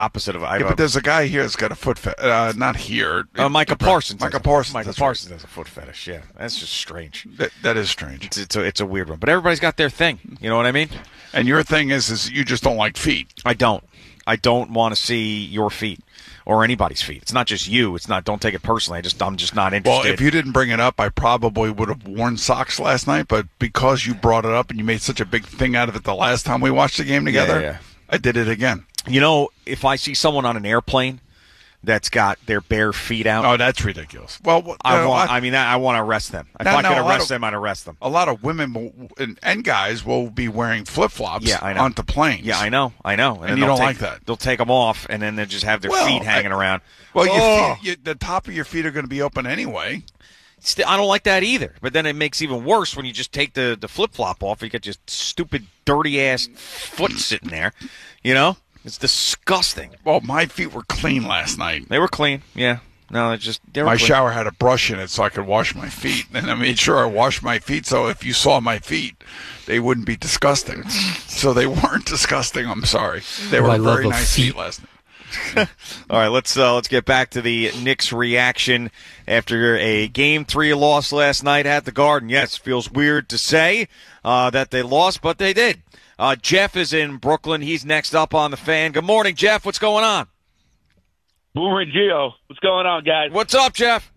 opposite of Yeah, but there's a guy here that's got a foot fetish. Not here. Micah Parsons. Micah Parsons. Micah Parsons has a foot fetish. Yeah, that's just strange. That is strange. It's a weird one, but everybody's got their thing. You know what I mean? And your thing is you just don't like feet. I don't want to see your feet or anybody's feet. It's not just you. It's not. Don't take it personally. I'm just not interested. Well, if you didn't bring it up, I probably would have worn socks last night. But because you brought it up and you made such a big thing out of it the last time we watched the game together, yeah. I did it again. You know, if I see someone on an airplane that's got their bare feet out, oh, that's ridiculous. Well, I want to arrest them. If I could arrest them, I'd arrest them. A lot of women and guys will be wearing flip-flops onto planes. Yeah, I know. And you don't like that. They'll take them off, and then they'll just have their feet hanging around. Well, the top of your feet are going to be open anyway. I don't like that either. But then it makes even worse when you just take the flip-flop off. You got just stupid, dirty-ass foot sitting there, you know? It's disgusting. Well, my feet were clean last night. They were clean, yeah. No, they were my clean. Shower had a brush in it so I could wash my feet. And I made sure I washed my feet so if you saw my feet, they wouldn't be disgusting. So they weren't disgusting, I'm sorry. They were very nice feet last night. All right, let's get back to the Knicks' reaction after a Game 3 loss last night at the Garden. Yes, feels weird to say that they lost, but they did. Jeff is in Brooklyn. He's next up on the Fan. Good morning, Jeff. What's going on? Boomer and Gio. What's going on, guys? What's up, Jeff?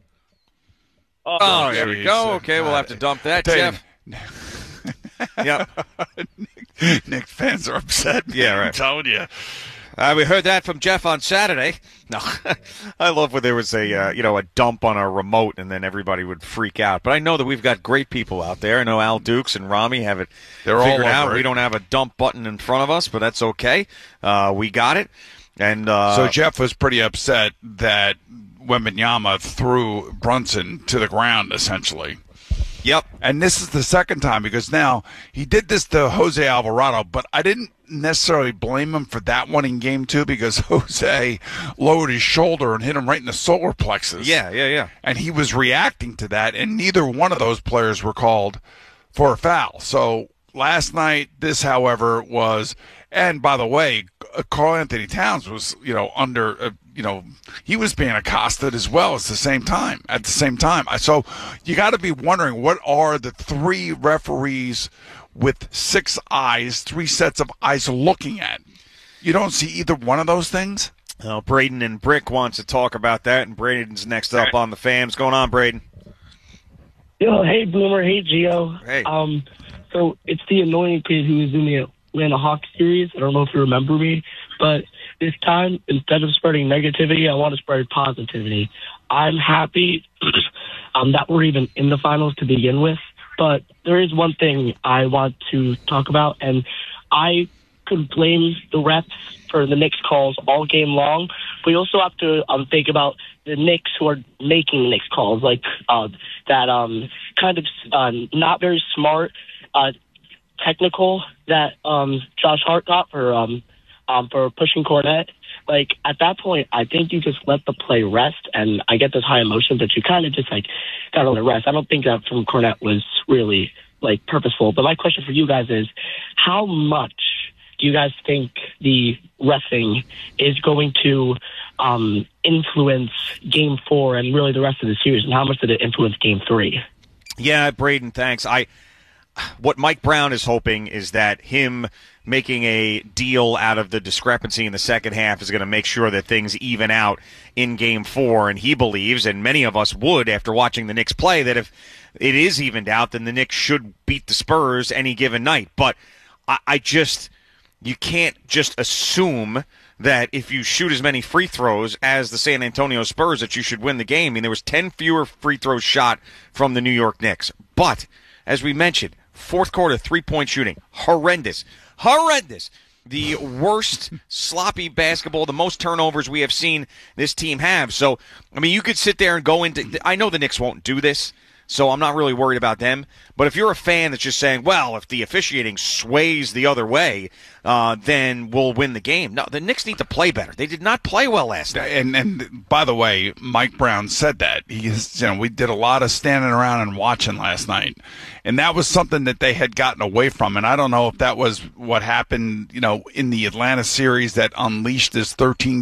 Oh, there we go. Okay, we'll have to dump that, Jeff. Yep. Knicks fans are upset. Yeah, right. I'm telling you. We heard that from Jeff on Saturday. No, I love when there was a dump on a remote and then everybody would freak out. But I know that we've got great people out there. I know Al Dukes and Rami have it figured out. We don't have a dump button in front of us, but that's okay. We got it. And so Jeff was pretty upset that Wembanyama threw Brunson to the ground, essentially. Yep. And this is the second time because now he did this to Jose Alvarado, but I didn't necessarily blame him for that one in game 2 because Jose lowered his shoulder and hit him right in the solar plexus. Yeah. And he was reacting to that, and neither one of those players were called for a foul. So last night, this, however, was, and by the way, Karl Anthony Towns was, he was being accosted as well at the same time. So you got to be wondering, what are the 3 referees with 6 eyes, 3 sets of eyes looking at? You don't see either one of those things? Braden and Brick wants to talk about that, and Braden's next up on the Fan. What's going on, Braden? Yo, hey, Boomer. Hey, Gio. Hey. So it's the annoying kid who was in the Atlanta Hawks series. I don't know if you remember me, but this time, instead of spreading negativity, I want to spread positivity. I'm happy that we're even in the finals to begin with, but there is one thing I want to talk about, and I could blame the refs for the Knicks calls all game long, but you also have to think about the Knicks who are making the Knicks calls, like that kind of not very smart technical that Josh Hart got for pushing Cornette. Like, at that point, I think you just let the play rest, and I get this high emotion, but you kind of just, got to let it rest. I don't think that from Cornette was really, purposeful. But my question for you guys is, how much do you guys think the reffing is going to influence Game 4 and really the rest of the series, and how much did it influence Game 3? Yeah, Braden, thanks. What Mike Brown is hoping is that him making a deal out of the discrepancy in the second half is going to make sure that things even out in Game 4. And he believes, and many of us would after watching the Knicks play, that if it is evened out, then the Knicks should beat the Spurs any given night. But you can't just assume that if you shoot as many free throws as the San Antonio Spurs that you should win the game. I mean, there was 10 fewer free throws shot from the New York Knicks. But, as we mentioned, fourth quarter three-point shooting, horrendous. The worst sloppy basketball, the most turnovers we have seen this team have. So, I mean, you could sit there and go into – I know the Knicks won't do this, so I'm not really worried about them. But if you're a fan that's just saying, well, if the officiating sways the other way, then we'll win the game. No, the Knicks need to play better. They did not play well last night. And by the way, Mike Brown said that. We did a lot of standing around and watching last night. And that was something that they had gotten away from. And I don't know if that was what happened, in the Atlanta series that unleashed this 13